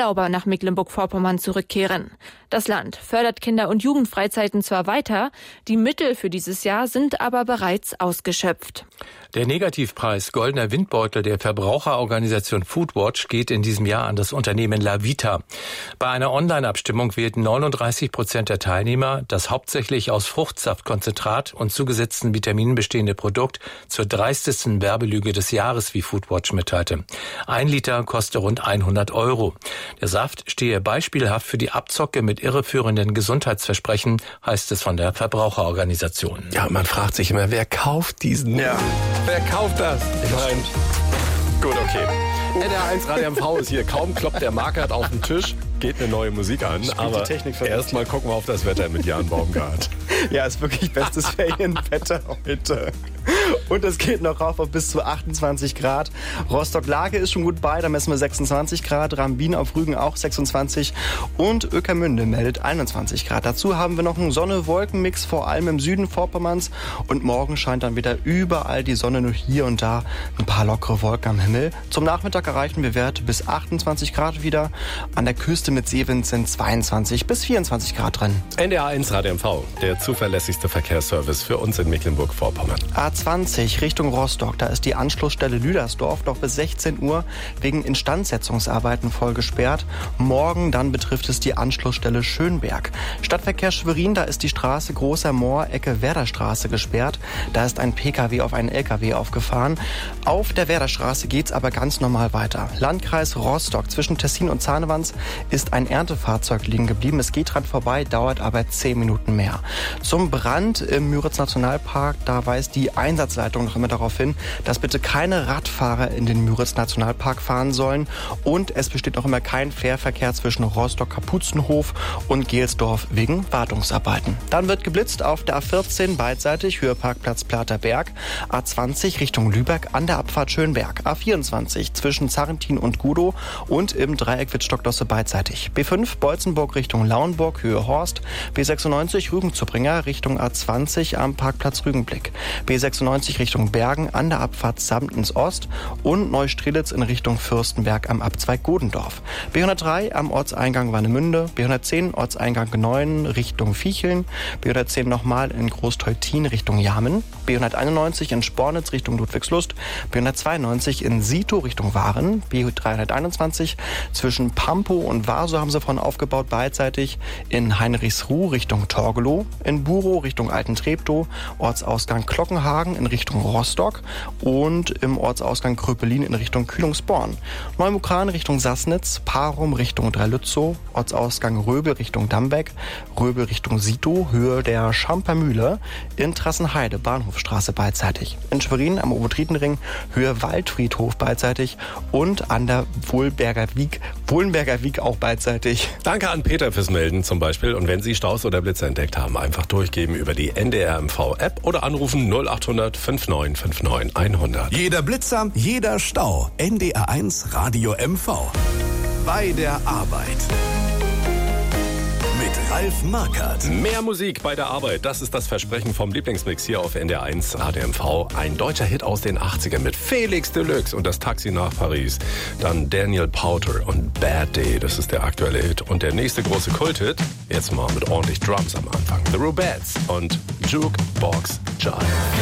Urlauber nach Mecklenburg-Vorpommern zurückkehren. Das Land fördert Kinder- und Jugendfreizeiten zwar weiter, die Mittel für dieses Jahr sind aber bereits ausgeschöpft. Der Negativpreis Goldener Windbeutel der Verbraucherorganisation Foodwatch geht in diesem Jahr an das Unternehmen LaVita. Bei einer Online-Abstimmung wählten 39% der Teilnehmer das hauptsächlich aus Fruchtsaftkonzentrat und zugesetzten Vitaminen bestehende Produkt zur dreistesten Werbelüge des Jahres, wie Foodwatch mitteilte. 1 Liter koste rund 100 €. Der Saft stehe beispielhaft für die Abzocke mit irreführenden Gesundheitsversprechen, heißt es von der Verbraucherorganisation. Ja, man fragt sich immer, wer kauft diesen? Ja. Wer kauft das? Ich meine, gut, okay. NDR1 Radio MV ist hier. Kaum kloppt der Markert auf den Tisch, geht eine neue Musik an. Aber erstmal gucken wir auf das Wetter mit Jan Baumgart. Ja, ist wirklich bestes Ferienwetter heute. Und es geht noch rauf auf bis zu 28 Grad. Rostock-Lage ist schon gut bei, da messen wir 26 Grad. Rambin auf Rügen auch 26. Und Ueckermünde meldet 21 Grad. Dazu haben wir noch einen Sonne-Wolken-Mix, vor allem im Süden Vorpommerns. Und morgen scheint dann wieder überall die Sonne, nur hier und da ein paar lockere Wolken am Himmel. Zum Nachmittag erreichen wir Werte bis 28 Grad wieder. An der Küste mit Seewind sind 22 bis 24 Grad drin. NDR1 Radio MV, der zuverlässigste Verkehrsservice für uns in Mecklenburg-Vorpommern. A20 Richtung Rostock, da ist die Anschlussstelle Lüdersdorf noch bis 16 Uhr wegen Instandsetzungsarbeiten voll gesperrt. Morgen dann betrifft es die Anschlussstelle Schönberg. Stadtverkehr Schwerin, da ist die Straße Großer Moor, Ecke Werderstraße gesperrt. Da ist ein PKW auf einen LKW aufgefahren. Auf der Werderstraße geht's aber ganz normal weiter. Landkreis Rostock, zwischen Tessin und Zahnewans ist ein Erntefahrzeug liegen geblieben. Es geht dran vorbei, dauert aber 10 Minuten mehr. Zum Brand im Müritz-Nationalpark, da weist die Einsatzleitung noch immer darauf hin, dass bitte keine Radfahrer in den Müritz-Nationalpark fahren sollen. Und es besteht noch immer kein Fährverkehr zwischen Rostock-Kapuzenhof und Gelsdorf wegen Wartungsarbeiten. Dann wird geblitzt auf der A14 beidseitig, Höheparkplatz Platerberg, A20 Richtung Lübeck an der Abfahrt Schönberg, A24 zwischen Zarrentin und Gudow und im Dreieck Wittstock-Dosse beidseitig. B5 Beutzenburg Richtung Lauenburg, Höhe Horst, B96 Rügen-Zubringer Richtung A20 am Parkplatz Rügenblick, B96 Richtung Bergen an der Abfahrt Samtens Ost und Neustrelitz in Richtung Fürstenberg am Abzweig Godendorf. B103 am Ortseingang Warnemünde, B110 Ortseingang Neuen Richtung Viecheln, B110 nochmal in Großteutin Richtung Jahmen, B191 in Spornitz Richtung Ludwigslust, B192 in Sito Richtung Waren, B321 zwischen Pampo und Vaso haben sie von aufgebaut beidseitig, in Heinrichsruh Richtung Torgelow, in Burow Richtung Alten-Treptow, Ortsausgang Glockenhagen in Richtung Rostock und im Ortsausgang Kröpelin in Richtung Kühlungsborn. Neumukran Richtung Sassnitz, Parum Richtung Dreilützow, Ortsausgang Röbel Richtung Dambeck, Röbel Richtung Sito, Höhe der Schampermühle, in Trassenheide Bahnhofstraße beidseitig, in Schwerin am Obotritenring Höhe Waldfriedhof beidseitig und an der Wohlenberger Wiek auch beidseitig. Danke an Peter fürs Melden zum Beispiel. Und wenn Sie Staus oder Blitze entdeckt haben, einfach durchgeben über die NDR MV-App oder anrufen 0800 5959 100. Jeder Blitzer, jeder Stau. NDR1 Radio MV. Bei der Arbeit. Mit Ralf Markert. Mehr Musik bei der Arbeit, das ist das Versprechen vom Lieblingsmix hier auf NDR1 Radio MV. Ein deutscher Hit aus den 80ern mit Felix Deluxe und das Taxi nach Paris. Dann Daniel Powter und Bad Day, das ist der aktuelle Hit. Und der nächste große Kulthit, jetzt mal mit ordentlich Drums am Anfang. The Rubettes und Jukebox Jive.